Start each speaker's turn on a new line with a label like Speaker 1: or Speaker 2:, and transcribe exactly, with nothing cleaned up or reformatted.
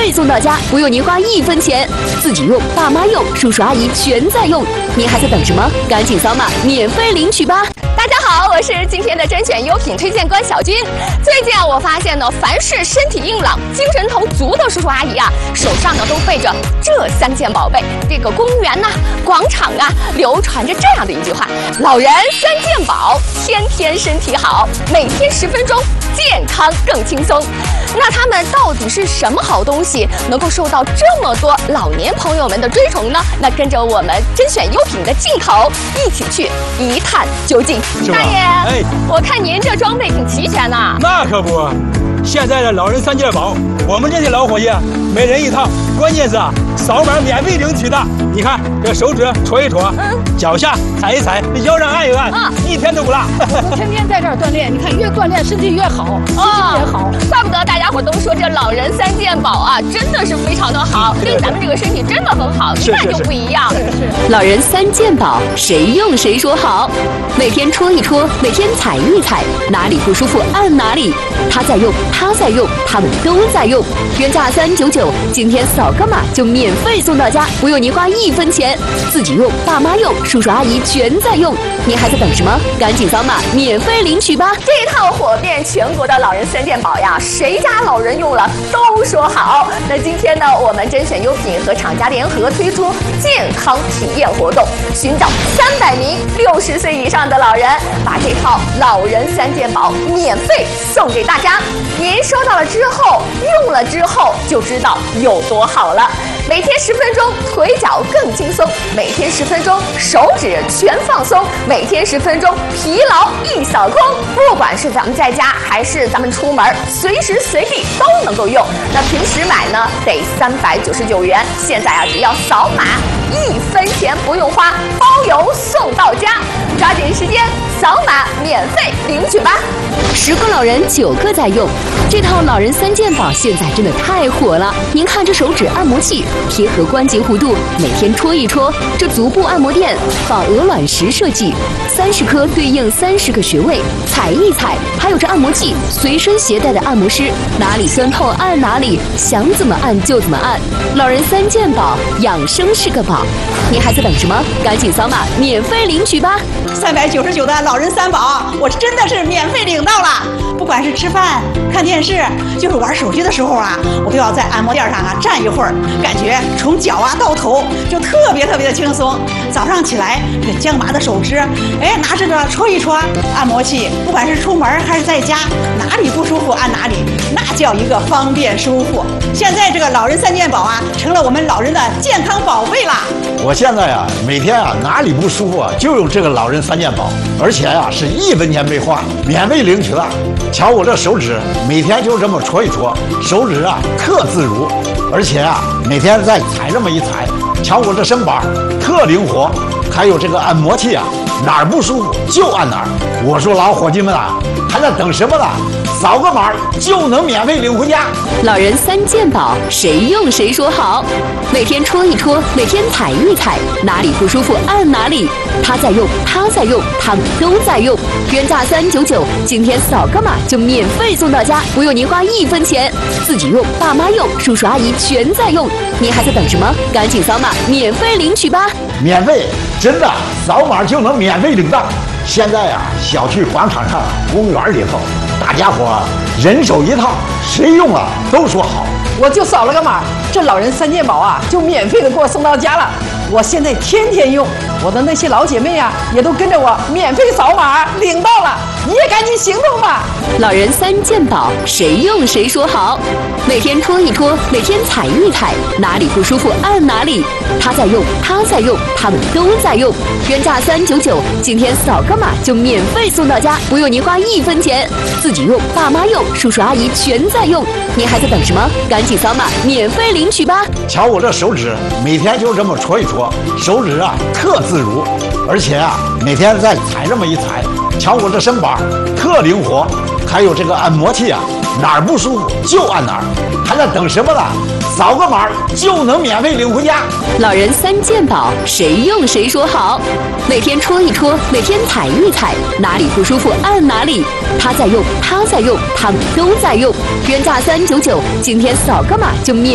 Speaker 1: 费送到家，不用您花一分钱，自己用、爸妈用、叔叔阿姨全在用，您还在等什么？赶紧扫码免费领取吧！
Speaker 2: 大家好，我是今天的甄选优品推荐官小军。最近啊，我发现呢，凡是身体硬朗、精神头足的叔叔阿姨啊，手上呢都背着这三件宝贝。这个公园呐、广场啊，流传着这样的一句话：老人三件宝，天天身体好，每天十分钟，健康更轻松。那他们到底是什么好东西，能够受到这么多老年朋友们的追崇呢？那跟着我们甄选优品的镜头，一起去一探究竟。大爷，哎，我看您这装备挺齐全呐。
Speaker 3: 那可不，现在的老人三件宝，我们这些老伙计每人一套，关键是啊，扫码免费领取的。你看这手指戳一戳，嗯，脚下踩一踩，腰上按一按，啊，一天都不落。
Speaker 4: 我天天在这儿锻炼，你看越锻炼身体越好，心情也好。
Speaker 2: 怪不得大家伙都说这老人三件宝啊，真的是非常的好，对咱们这个身体真的很好，一看就不一样。
Speaker 1: 老人三件宝，谁用谁说好。每天戳一戳，每天踩一踩，哪里不舒服按哪里。他在用，他在用，他们都在用。原价三九九，今天扫个码就免费送到家，不用您花一分钱，自己用、爸妈用、叔叔阿姨全在用，您还在等什么？赶紧扫码免费领取吧！
Speaker 2: 这一套火遍全国的老人三件宝呀，谁家老人用了都说好。那今天呢，我们甄选优品和厂家联合推出健康体验活动，寻找三百名六十岁以上的老人，把这套老人三件宝免费送给大家。您收到了之后，用了之后就知道有多好了。每天十分钟，腿脚更轻松；每天十分钟，手指全放松；每天十分钟，疲劳一扫空。不管是咱们在家，还是咱们出门，随时随地都能够用。那平时买呢，得三百九十九元，现在啊，只要扫码，一分钱不用花，包邮送到家。抓紧时间扫码免费领取吧！
Speaker 1: 十个老人九个在用，这套老人三件宝现在真的太火了。您看这手指按摩器，贴合关节弧度，每天戳一戳。这足部按摩垫仿鹅卵石设计，三十颗对应三十个穴位，踩一踩。还有这按摩器，随身携带的按摩师，哪里酸痛按哪里，想怎么按就怎么按。老人三件宝，养生是个宝。您还在等什么？赶紧扫码免费领取吧！
Speaker 4: 三百九十九的老人三宝，我真的是免费领到了。不管是吃饭、看电视，就是玩手机的时候啊，我都要在按摩垫上啊站一会儿，感觉从脚啊到头就特别特别的轻松。早上起来，这个僵麻的手指，哎，拿这个戳一戳按摩器，不管是出门还是在家，哪里不舒服按哪里，那叫一个方便舒服。现在这个老人三件宝啊，成了我们老人的健康宝贝啦。
Speaker 5: 我现在啊，每天啊哪里不舒服啊，就用这个老人三件宝，而且啊是一分钱没花，免费领取了。瞧我这手指，每天就这么戳一戳，手指啊特自如，而且啊每天再踩这么一踩，瞧我这身板特灵活。还有这个按摩器啊，哪儿不舒服就按哪儿。我说老伙计们啊，还在等什么呢？扫个码就能免费领回家。
Speaker 1: 老人三件宝，谁用谁说好。每天戳一戳，每天踩一踩，哪里不舒服按哪里。他在用，他在用，他们都在用。原价三九九，今天扫个码就免费送到家，不用您花一分钱，自己用、爸妈用、叔叔阿姨全在用。您还在等什么？赶紧扫码免费领取吧！
Speaker 5: 免费，真的，扫码就能免费领到。现在啊，小区广场上、公园里头，大家伙人手一套，谁用了都说好。
Speaker 4: 我就扫了个码，这老人三件宝啊，就免费的给我送到家了。我现在天天用，我的那些老姐妹啊，也都跟着我免费扫码领到了。你也赶紧行动吧！
Speaker 1: 老人三件宝，谁用谁说好。每天戳一戳，每天踩一踩，哪里不舒服按哪里。他在用，他在用，他们都在用。原价三九九，今天扫个码就免费送到家，不用您花一分钱，自己用、爸妈用、叔叔阿姨全在用。您还在等什么？赶紧扫码免费领取吧！
Speaker 5: 瞧我这手指，每天就这么戳一戳，手指啊特自如，而且啊每天再踩这么一踩，瞧我这身板特灵活。还有这个按摩器啊，哪儿不舒服就按哪儿，还在等什么呢？扫个码就能免费领回家。
Speaker 1: 老人三件宝，谁用谁说好。每天戳一戳，每天踩一踩，哪里不舒服按哪里。他在用，他在用，他们都在用。原价三九九，今天扫个码就免。